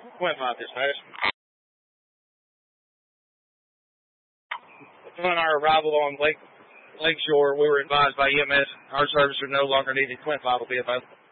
Quint 5 dispatch. Upon our arrival on Lakeshore, we were advised by EMS our services are no longer needed. Quint 5 will be available.